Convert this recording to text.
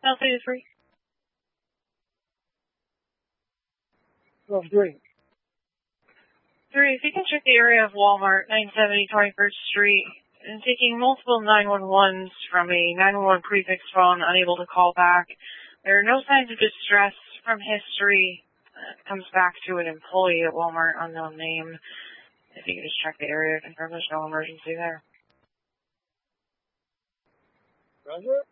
Altitude 3. 12-3. 3, if you can check the area of Walmart, 970 21st Street, and taking multiple 911s from a 911 prefix phone, unable to call back. There are no signs of distress from history. It comes back to an employee at Walmart, unknown name. If you can just check the area, confirm there's no emergency there. Roger.